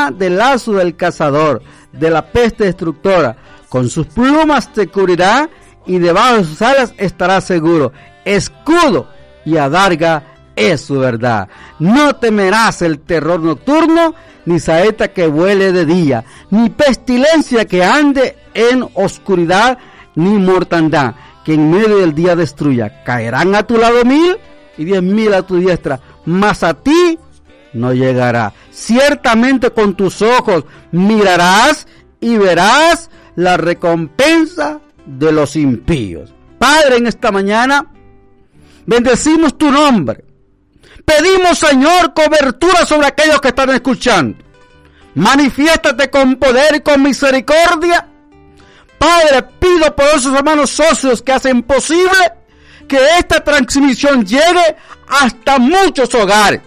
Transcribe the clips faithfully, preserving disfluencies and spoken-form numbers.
librará del lazo del cazador, de la peste destructora. Con sus plumas te cubrirá y debajo de sus alas estará seguro. Escudo y adarga es su verdad. No temerás el terror nocturno, ni saeta que vuele de día, ni pestilencia que ande en oscuridad, ni mortandad que en medio del día destruya. Caerán a tu lado mil y diez mil a tu diestra, mas a ti no llegará. Ciertamente con tus ojos mirarás y verás la recompensa de los impíos. Padre, en esta mañana bendecimos tu nombre. Pedimos, Señor, cobertura sobre aquellos que están escuchando. Manifiéstate con poder y con misericordia. Padre, pido por esos hermanos socios que hacen posible que esta transmisión llegue hasta muchos hogares,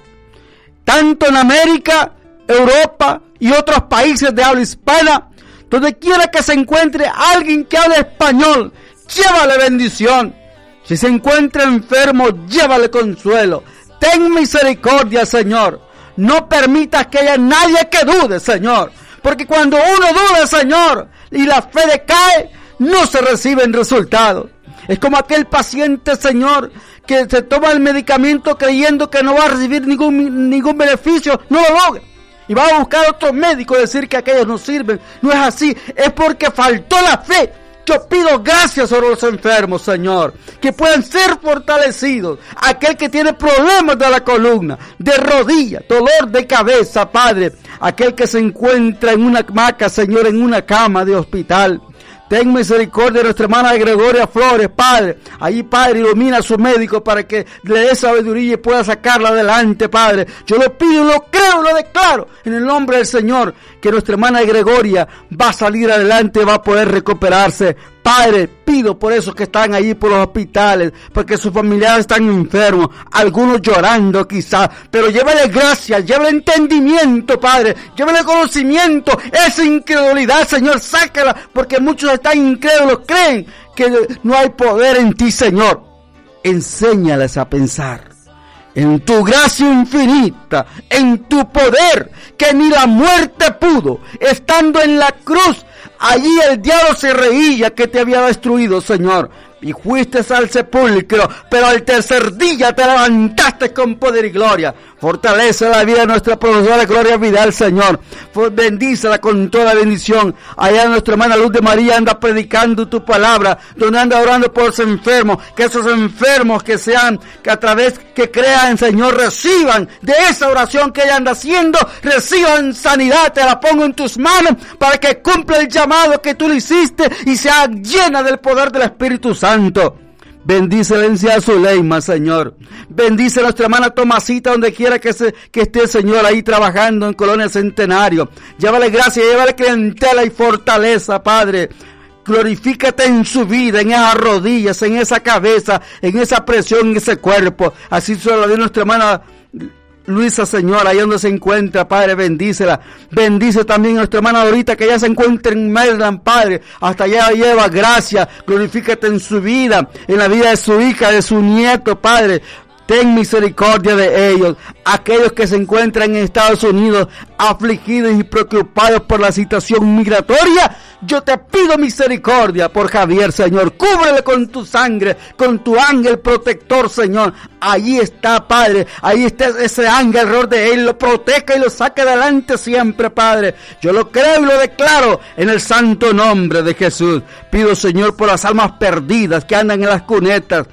tanto en América, Europa y otros países de habla hispana. Donde quiera que se encuentre alguien que hable español, llévale bendición. Si se encuentra enfermo, llévale consuelo. Ten misericordia, Señor. No permitas que haya nadie que dude, Señor. Porque cuando uno duda, Señor, y la fe decae, no se reciben resultados. Es como aquel paciente, Señor, que se toma el medicamento creyendo que no va a recibir ningún, ningún beneficio, no lo logra. Y va a buscar otro médico y decir que aquellos no sirven. No es así, es porque faltó la fe. Yo pido gracias sobre los enfermos, Señor, que puedan ser fortalecidos. Aquel que tiene problemas de la columna, de rodilla, dolor de cabeza, Padre. Aquel que se encuentra en una hamaca, Señor, en una cama de hospital. Ten misericordia de nuestra hermana Gregoria Flores, Padre. Allí, Padre, ilumina a su médico para que le dé sabiduría y pueda sacarla adelante, Padre. Yo lo pido, lo creo, lo declaro en el nombre del Señor, que nuestra hermana Gregoria va a salir adelante, va a poder recuperarse. Padre, pido por esos que están allí por los hospitales, porque sus familiares están enfermos, algunos llorando quizás, pero llévale gracia, llévale entendimiento, Padre, llévale conocimiento, esa incredulidad, Señor, sácala, porque muchos están incrédulos, creen que no hay poder en ti, Señor. Enséñales a pensar en tu gracia infinita, en tu poder, que ni la muerte pudo, estando en la cruz. Allí el diablo se reía que te había destruido, Señor, y fuiste al sepulcro, pero al tercer día te levantaste con poder y gloria. Fortalece la vida de nuestra profesora Gloria Vidal, Señor. Bendícela con toda bendición. Allá nuestra hermana Luz de María anda predicando tu palabra, donde anda orando por los enfermos, que esos enfermos que sean, que a través que crean, Señor, reciban de esa oración que ella anda haciendo, reciban sanidad. Te la pongo en tus manos para que cumpla el llamado que tú le hiciste y sea llena del poder del Espíritu Santo. Bendice la licenciada Zuleima, Señor. Bendice a nuestra hermana Tomasita donde quiera que, se, que esté, Señor, ahí trabajando en Colonia Centenario. Llévale gracia, llévale clientela y fortaleza, Padre. Glorifícate en su vida, en esas rodillas, en esa cabeza, en esa presión, en ese cuerpo. Así se lo dio nuestra hermana Luisa, Señor, ahí donde se encuentra, Padre, bendícela. Bendice también a nuestra hermana Dorita, que ya se encuentra en Maryland, Padre. Hasta allá lleva gracia. Glorifícate en su vida, en la vida de su hija, de su nieto, Padre. Ten misericordia de ellos. Aquellos que se encuentran en Estados Unidos, afligidos y preocupados por la situación migratoria, yo te pido misericordia por Javier, Señor. Cúbrele con tu sangre, con tu ángel protector, Señor. Allí está, Padre. Ahí está ese ángel alrededor de él. Lo proteja y lo saque adelante siempre, Padre. Yo lo creo y lo declaro en el santo nombre de Jesús. Pido, Señor, por las almas perdidas que andan en las cunetas.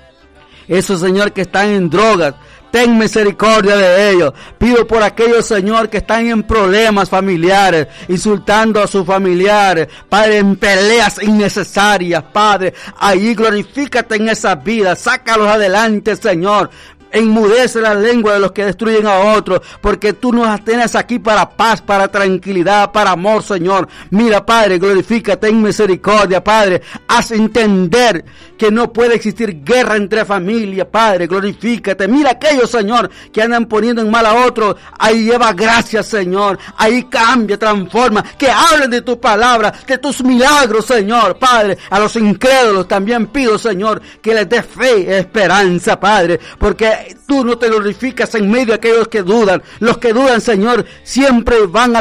Esos, Señor, que están en drogas, ten misericordia de ellos. Pido por aquellos, Señor, que están en problemas familiares, insultando a sus familiares, Padre, en peleas innecesarias, Padre. Allí glorifícate en esas vidas, sácalos adelante, Señor. Enmudece la lengua de los que destruyen a otros, porque tú nos tienes aquí para paz, para tranquilidad, para amor, Señor. Mira, Padre, glorifícate en misericordia, Padre. Haz entender que no puede existir guerra entre familias, Padre, glorifícate. Mira aquellos, Señor, que andan poniendo en mal a otros. Ahí lleva gracias, Señor. Ahí cambia, transforma. Que hablen de tu palabra, de tus milagros, Señor, Padre. A los incrédulos también pido, Señor, que les dé fe y esperanza, Padre, porque tú no te glorificas en medio de aquellos que dudan. Los que dudan, Señor, siempre van a